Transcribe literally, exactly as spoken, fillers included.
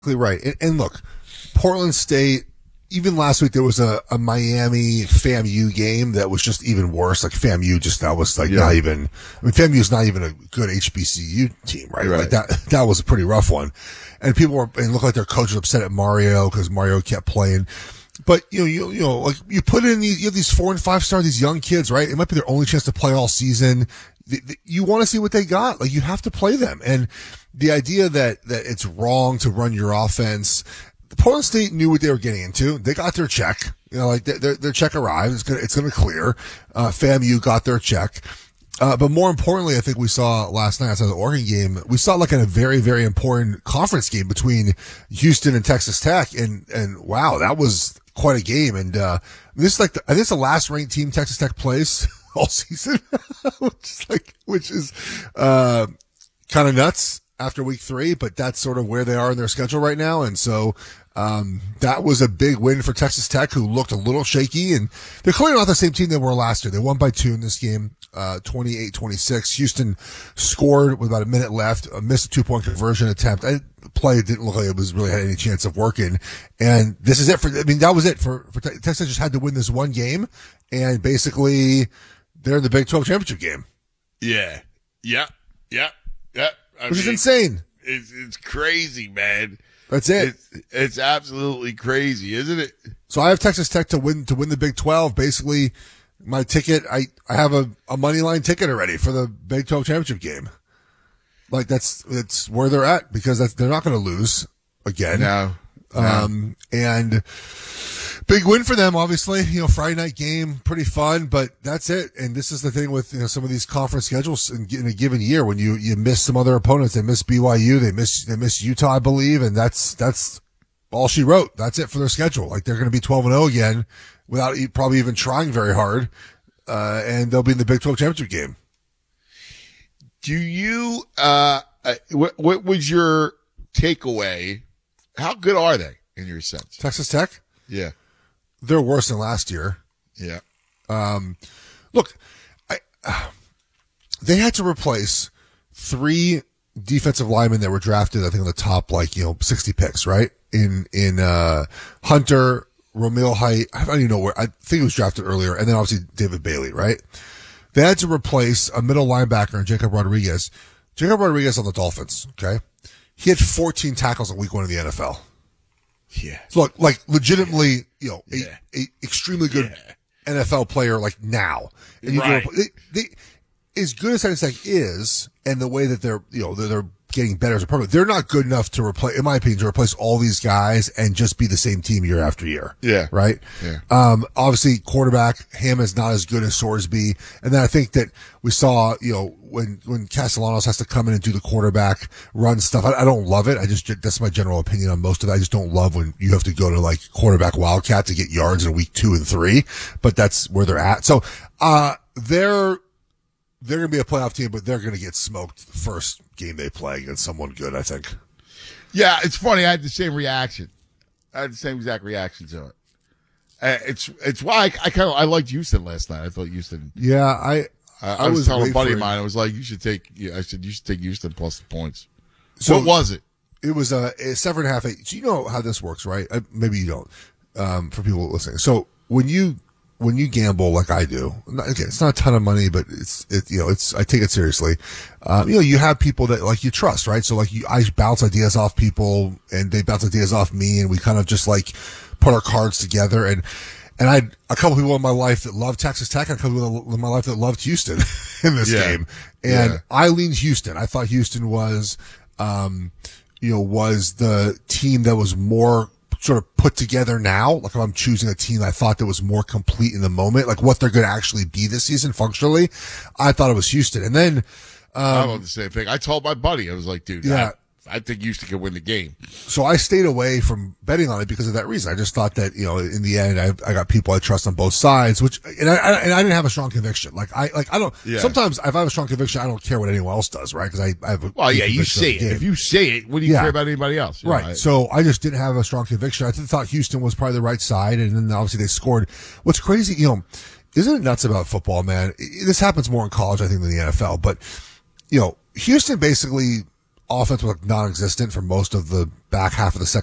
Right. And, and look, Portland State, even last week there was a, a Miami FAMU game that was just even worse. Like FAMU just, that was like yeah. not even, I mean, FAMU is not even a good H B C U team, right? right? Like that, that was a pretty rough one. And people were, and looked like their coach was upset at Mario because Mario kept playing. But, you know, you, you know, like you put in these, you have these four and five star, these young kids, right? It might be their only chance to play all season. The, the, you want to see what they got. Like you have to play them. And the idea that, that it's wrong to run your offense, Portland State knew what they were getting into. They got their check. You know, like their, their check arrived. It's gonna, it's gonna clear. Uh, FAMU got their check. Uh, but more importantly, I think we saw last night outside the Oregon game, we saw like in a very, very important conference game between Houston and Texas Tech. And, and wow, that was quite a game. And, uh, this is like, the, I think it's the last ranked team Texas Tech plays all season, which is like, which is, uh, kind of nuts after week three, but that's sort of where they are in their schedule right now. And so, um, that was a big win for Texas Tech, who looked a little shaky, and they're clearly not the same team they were last year. They won by two in this game, uh, twenty-eight twenty-six. Houston scored with about a minute left, uh, missed a two point conversion attempt. I, the play didn't look like it was really had any chance of working. And this is it for, I mean, that was it for, for Texas. Just had to win this one game, and basically they're in the Big twelve championship game. Yeah. Yeah. Yeah. Yeah. I Which mean, is insane. It's, it's crazy, man. That's it. It's, it's absolutely crazy, isn't it? So I have Texas Tech to win, to win the Big twelve. Basically, my ticket, I, I have a, a money line ticket already for the Big twelve championship game. Like that's, it's where they're at, because that's, they're not going to lose again. No. no. Um, and big win for them, obviously. You know, Friday night game, pretty fun, but that's it. And this is the thing with, you know, some of these conference schedules in, in a given year, when you, you miss some other opponents. They miss B Y U, they miss, they miss Utah, I believe, and that's, that's all she wrote. That's it for their schedule. Like they're going to be twelve and oh again without probably even trying very hard. Uh, and they'll be in the Big twelve championship game. Do you, uh, uh what, what was your takeaway? How good are they in your sense? Texas Tech? Yeah. They're worse than last year. Yeah. Um, look, I, uh, they had to replace three defensive linemen that were drafted, I think, on the top, like, you know, sixty picks, right? In, in, uh, Hunter, Romeo Height, I don't even know where, I think it was drafted earlier, and then obviously David Bailey, right? They had to replace a middle linebacker in Jacob Rodriguez. Jacob Rodriguez on the Dolphins, okay? He had fourteen tackles in week one in the N F L. Yeah. So look, like legitimately, you know, a, yeah. a extremely good yeah. N F L player like now. And you right. can, they, they, as good as Texas Tech is, and the way that they're, you know, they're, they're getting better as a program, they're not good enough to replace, in my opinion, to replace all these guys and just be the same team year after year. Yeah. Right? Yeah. Um, obviously quarterback, Ham is not as good as Sorsby. And then I think that we saw, you know, when, when Castellanos has to come in and do the quarterback run stuff, I, I don't love it. I just, that's my general opinion on most of it. I just don't love when you have to go to like quarterback wildcat to get yards in week two and three, but that's where they're at. So, uh, they're, they're going to be a playoff team, but they're going to get smoked the first game they play against someone good, I think. Yeah, it's funny. I had the same reaction. I had the same exact reaction to it. Uh, it's it's why I, I kind of I liked Houston last night. I thought Houston. Yeah, I I, I, I was, was telling a buddy of it. mine. I was like, you should take. Yeah, I said you should take Houston plus the points. So what was it? It was a, a seven and a half. Eight. So you know how this works, right? I, maybe you don't. Um, for people listening, so when you when you gamble like I do, not, again, it's not a ton of money, but it's, it, you know, it's, I take it seriously. Um, you know, you have people that like you trust, right? So like you, I bounce ideas off people and they bounce ideas off me, and we kind of just like put our cards together. And, and I had a couple people in my life that loved Texas Tech, and a couple people in my life that loved Houston in this yeah. game. And yeah. I leaned Houston. I thought Houston was, um, you know, was the team that was more sort of put together now. Like if I'm choosing a team I thought that was more complete in the moment, like what they're going to actually be this season functionally, I thought it was Houston. And then, I um, love the same thing. I told my buddy, I was like, dude, yeah. I, I think Houston could win the game. So I stayed away from betting on it because of that reason. I just thought that, you know, in the end, I, I got people I trust on both sides, which, and I, I, and I didn't have a strong conviction. Like I, like I don't, Yeah. sometimes if I have a strong conviction, I don't care what anyone else does, right? Cause I, I have a, Well, yeah, you conviction say of the it. game. If you say it, what do you Yeah. care about anybody else? You know, Right. I- So I just didn't have a strong conviction. I thought Houston was probably the right side, and then obviously they scored. What's crazy, you know, isn't it nuts about football, man? This happens more in college, I think, than the N F L. But, you know, Houston basically offense was like non-existent for most of the back half of the second